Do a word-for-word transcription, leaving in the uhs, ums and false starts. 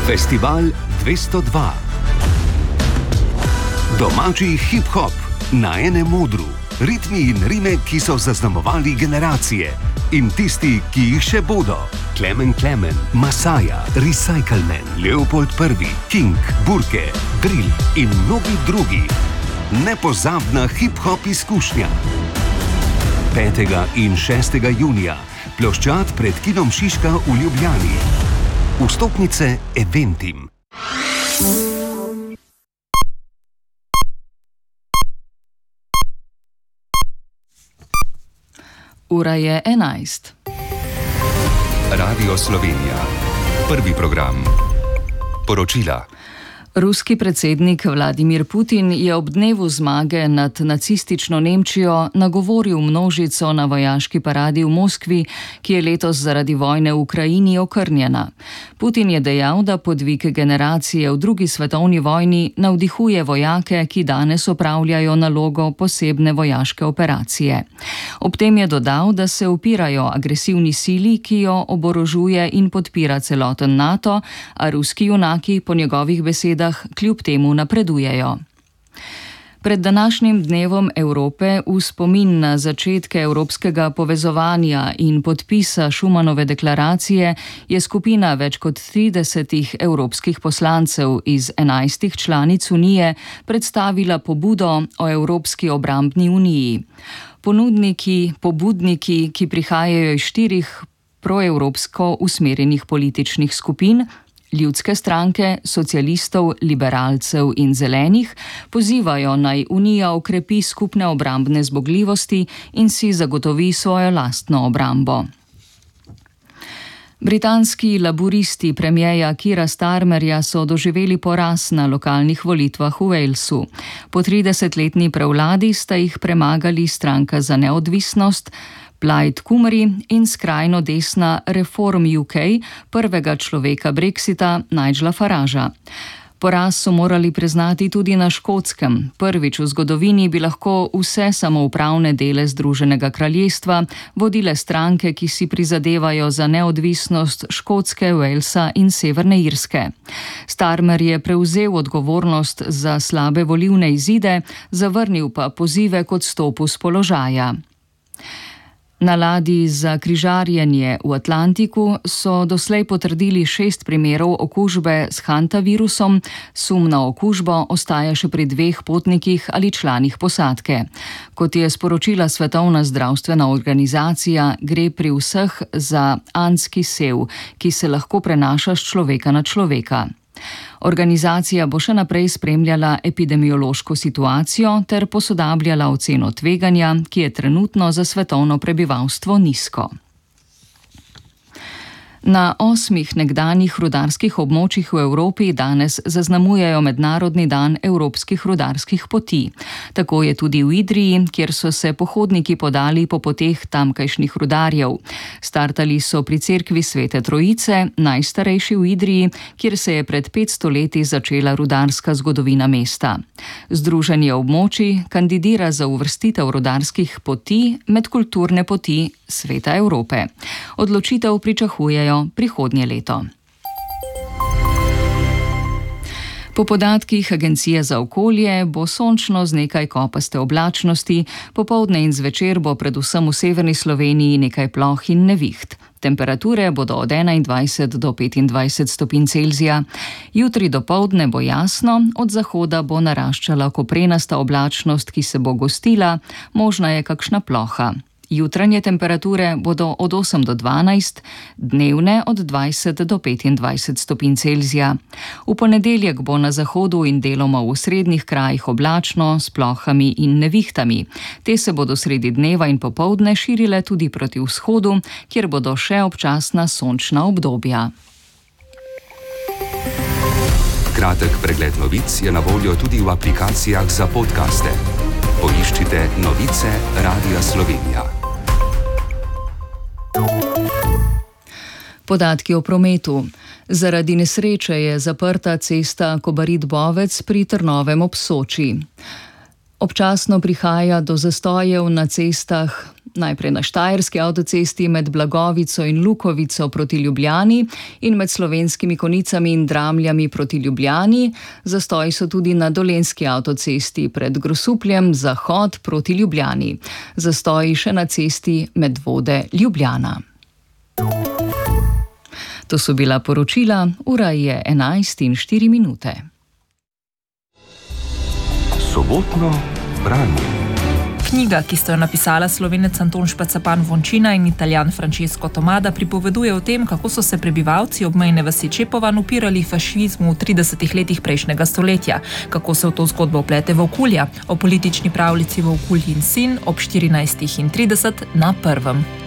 Festival dvesto dva. Domači hip-hop na enem odru. Ritmi in rime, ki so zaznamovali generacije. In tisti, ki jih še bodo. Klemen Klemen, Masaja, Recycleman, Leopold Prvi, King, Burke, Drill in mnogi drugi. Nepozabna hip-hop izkušnja. petega in šestega junija. Ploščad pred kinom Šiška v Ljubljani. Vstopnice Eventim. Ura je enajst. Radio Slovenija. Prvi program. Poročila. Ruski predsednik Vladimir Putin je ob dnevu zmage nad nacistično Nemčijo nagovoril množico na vojaški paradi v Moskvi, ki je letos zaradi vojne v Ukrajini okrnjena. Putin je dejal, da podvig generacije v drugi svetovni vojni navdihuje vojake, ki danes opravljajo nalogo posebne vojaške operacije. Ob tem je dodal, da se upirajo agresivni sili, ki jo oborožuje in podpira celoten NATO, a ruski junaki po njegovih besedah kljub temu napredujejo. Pred današnjim dnevom Evrope v spomin na začetke evropskega povezovanja in podpisa Schumanove deklaracije je skupina več kot tridesetih evropskih poslancev iz enajstih članic Unije predstavila pobudo o Evropski obrambni uniji. Ponudniki, pobudniki, ki prihajajo iz štirih proevropsko usmerjenih političnih skupin, Ljudske stranke, socialistov, liberalcev in zelenih, pozivajo naj Unija okrepi skupne obrambne zmogljivosti in si zagotovi svojo lastno obrambo. Britanski laburisti premierja Keira Starmerja so doživeli poraz na lokalnih volitvah v Walesu. Po tridesetletni prevladi sta jih premagali Stranka za neodvisnost, Plaid Cymru in skrajno desna Reform U K, prvega človeka Brexita, Nigela Faragea. Poraz so morali priznati tudi na Škotskem. Prvič v zgodovini bi lahko vse samoupravne dele Združenega kraljestva vodile stranke, ki si prizadevajo za neodvisnost Škotske, Walesa in Severne Irske. Starmer je prevzel odgovornost za slabe volilne izide, zavrnil pa pozive k odstopu s položaja. Na ladji za križarjenje v Atlantiku so doslej potrdili šest primerov okužbe s hantavirusom, sum na okužbo ostaja še pri dveh potnikih ali članih posadke. Kot je sporočila Svetovna zdravstvena organizacija, gre pri vseh za antski sev, ki se lahko prenaša s človeka na človeka. Organizacija bo še naprej spremljala epidemiološko situacijo ter posodabljala oceno tveganja, ki je trenutno za svetovno prebivalstvo nizko. Na osmih nekdanjih rudarskih območjih v Evropi danes zaznamujejo Mednarodni dan evropskih rudarskih poti. Tako je tudi v Idriji, kjer so se pohodniki podali po poteh tamkajšnjih rudarjev. Startali so pri cerkvi Svete Trojice, najstarejši v Idriji, kjer se je pred petsto leti začela rudarska zgodovina mesta. Združenje območij kandidira za uvrstitev rudarskih poti med kulturne poti Sveta Evrope. Odločitev pričakujejo prihodnje leto. Po podatkih Agencije za okolje bo sončno z nekaj kopaste oblačnosti, popoldne in zvečer bo predvsem v severni Sloveniji nekaj ploh in neviht. Temperature bodo od enaindvajset do petindvajset stopinj Celzija. Jutri dopoldne bo jasno, od zahoda bo naraščala koprenasta oblačnost, ki se bo gostila, možna je kakšna ploha. Jutranje temperature bodo od osem do dvanajst, dnevne od dvajset do petindvajset stopinj Celzija. V ponedeljek bo na zahodu in deloma v osrednjih krajih oblačno s plohami in nevihtami. Te se bodo sredi dneva in popoldne širile tudi proti vzhodu, kjer bodo še občasna sončna obdobja. Kratek pregled novic je na voljo tudi v aplikacijah za podcaste. Poiščite novice Radia Slovenija. Podatki o prometu. Zaradi nesreče je zaprta cesta Kobarid-Bovec pri Trnovem ob Soči. Občasno prihaja do zastojev na cestah, najprej na Štajerski avtocesti med Blagovico in Lukovico proti Ljubljani in med Slovenskimi Konicami in Dramljami proti Ljubljani. Zastoji so tudi na Dolenjski avtocesti pred Grosupljem zahod proti Ljubljani. Zastoji še na cesti Medvode Ljubljana. To so bila poročila, ura je enajst in štiri minute. Sobotno branje. Knjiga, ki sta jo napisala Slovenec Anton Špacapan Vončina in Italijan Francesco Tomada, pripoveduje o tem, kako so se prebivalci obmejne vasi Čepovan upirali fašizmu v tridesetih letih prejšnjega stoletja, kako se v to zgodbo vplete Vovkulja, o politični pravljici Vovkulj in sin ob štirinajstih in trideset na prvem.